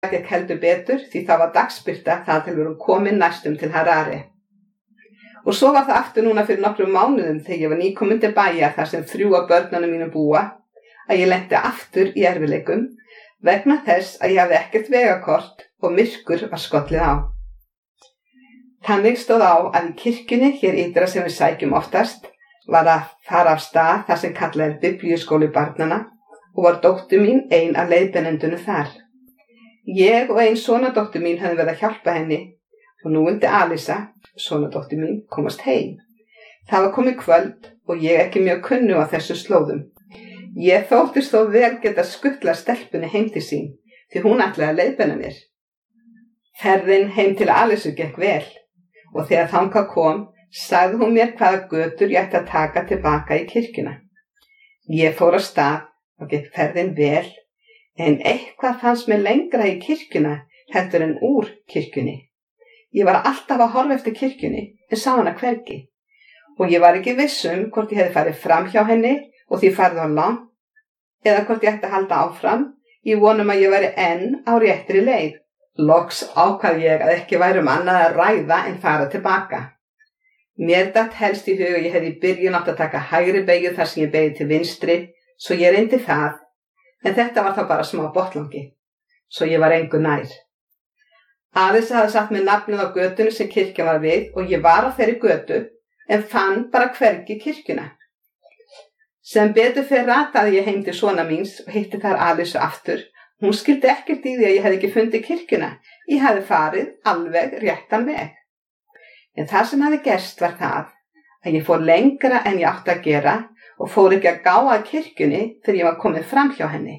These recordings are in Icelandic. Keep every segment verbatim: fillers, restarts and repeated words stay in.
gekk heldur betur því það var dagsbirta þar til við erum komin næstum til Harare. Og svo var það aftur núna fyrir nokkrum mánuðum þegar ég var nýkomin til bæjar þar sem þrjú af börnunum mínum búa að ég lenti aftur í erfiðleikum vegna þess að ég hafði ekkert vegakort og myrkur var skollið á. Þannig stóð á að í kirkjunni hér ytra sem við sækjum oftast var að fara af stað þar sem kallað er biblíuskóli barnanna og var dóttir mín ein af leiðbeinendunum þar. Ég og ein sonardóttir mín höfðum verið að hjálpa henni og nú vildi Alisa, sonardóttir mín, komast heim. Það var komið kvöld og ég ekki mjög kunnu á þessu slóðum. Ég þóttist þó vel geta skuttla stelpunni heim til sín því hún ætlaði að leiðbeina mér. Ferðin heim til Alisu gekk vel og þegar þangað kom sagði hún mér hvaða götur ég ætti að taka tilbaka í kirkjuna. Ég fór á stað og gekk ferðin vel en eitthvað fannst mér lengra í kirkjuna heldur en úr kirkjunni. Ég var alltaf að horfa eftir kirkjunni en sá hana hvergi og ég var ekki viss um hvort ég hefði farið fram hjá henni og því farið á langt eða hvort ég ætti að halda áfram í vonum að ég væri enn á réttri leið. Loks ákvað ég að ekki væri um annað að ræða en fara tilbaka. Mér datt helst í hug að ég hefði í byrjun átt að taka hægri beygju þar sem ég beygði til vinstri, svo ég reyndi það, en þetta var þá bara smá botlangi, svo ég var engu nær. Alisa hafði satt mér nafnið á götunni sem kirkjan var við og ég var á þeirri götu, en fann bara hvergi kirkjuna. Sem betur fer rataði ég heim til svona míns og hitti þar Alisu aftur. Hún skildi ekkert í því að ég hefði ekki fundið kirkjuna. Ég hefði farið alveg réttan veg. En það sem hafði gerst var það að ég fór lengra en ég átti að gera og fór ekki að gá að kirkjunni þegar ég var komið fram hjá henni.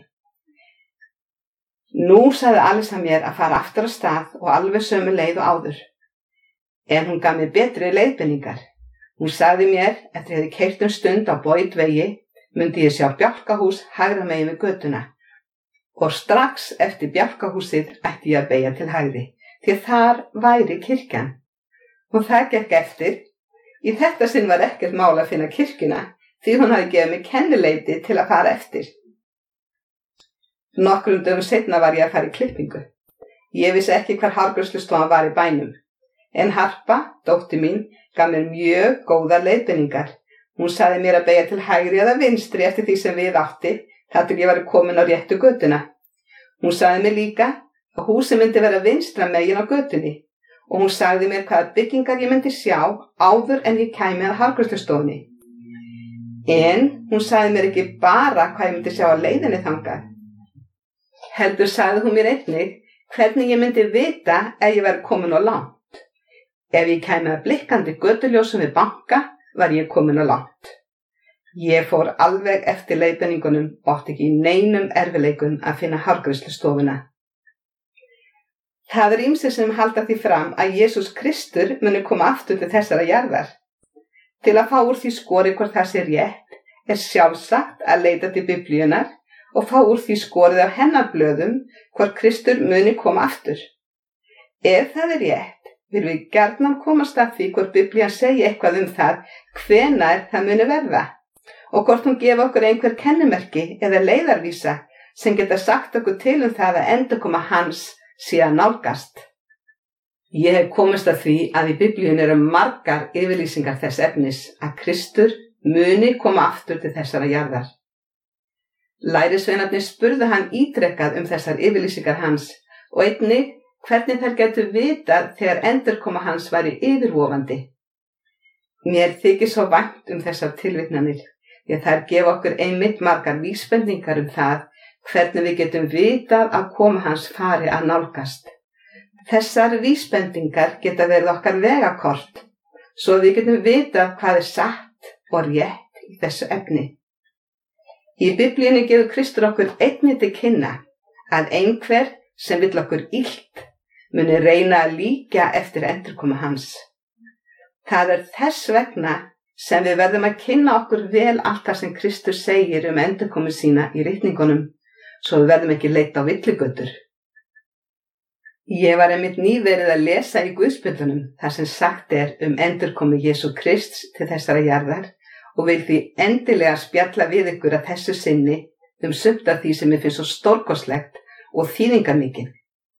Nú sagði Alisa mér að fara aftur á stað og alveg sömu leið og áður. En hún gaf mér betri leiðbeiningar. Hún sagði mér, eftir ég hefði keyrt um stund á Boydvegi, myndi ég sjá bjálkahús hægra megin við götuna. Og strax eftir bjálkahúsið ætti ég að beygja til hægri, því þar væri kirkjan. Og það gekk eftir. Í þetta sinn var ekkert mál að finna kirkjuna, því hún hafði gefið mig kennileiti til að fara eftir. Nokkrum dögum seinna var ég að fara í klippingu. Ég vissi ekki hvar hárgreiðslustofan var í bænum, en Harpa, dóttir mín, gaf mér mjög góðar leiðbeiningar. Hún sagði mér að beygja til hægri eða vinstri eftir því sem við átti, þar til ég var komin á réttu götuna. Hún sagði mér líka að húsið myndi vera vinstra megin á götunni og hún sagði mér hvaða byggingar ég myndi sjá áður en ég kæmi að hárgreiðslustofunni. En hún sagði mér ekki bara hvað ég myndi sjá á leiðinni þangað. Heldur sagði hún mér einnig hvernig ég myndi vita ef ég væri komin á langt. Ef ég kæmi að blikkandi götuljósum við banka var ég komin á langt. Ég fór alveg eftir leiðbeiningunum og átti ekki í neinum erfiðleikum að finna hárgreiðslustofuna. Það er ýmsir sem halda því fram að Jesús Kristur muni koma aftur til þessara jarðar. Til að fá úr því skori hvort það sé rétt er sjálfsagt að leita til Biblíunnar og fá úr því skorið af hennar blöðum hvort Kristur muni koma aftur. Ef það er rétt, vil við gjarnan komast að því hvort Biblían segi eitthvað um það hvenær það muni verða. Og hvort hún gefa okkur einhver kennimerki eða leiðarvísa sem geta sagt okkur til um það að endurkoma hans sé að nálgast. Ég hef komist að því að í Biblíunni eru margar yfirlýsingar þess efnis að Kristur muni koma aftur til þessara jarðar. Lærisveinarnir spurðu hann ítrekkað um þessar yfirlýsingar hans og einnig hvernig þær getur vitað þegar endurkoma hans væri yfirvofandi. Mér þykir svo vænt um þessar tilvitnanir. Því að þær gefa okkur einmitt margar vísbendingar um það hvernig við getum vitað að koma hans fari að nálgast. Þessar vísbendingar geta verið okkar vegakort, svo við getum vitað hvað er satt og rétt í þessu efni. Í Biblíunni gefur Kristur okkur einnig til kynna að einhver sem vill okkur illt muni reyna að líkja eftir endurkomu hans. Það er þess vegna sem við verðum að kynna okkur vel allt það sem Kristur segir um endurkomu sína í ritningunum, svo við verðum ekki leitt á villigötur. Ég var einmitt nýverið að lesa í Guðspjöllunum þar sem sagt er um endurkomu Jesú Krists til þessara jarðar og vil því endilega spjalla við ykkur að þessu sinni um sumt af því sem mér finnst svo stórkostlegt og þýðingarmikið.